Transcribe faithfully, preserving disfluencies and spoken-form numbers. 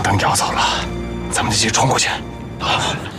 灯摇走了，咱们就去冲过去。 好。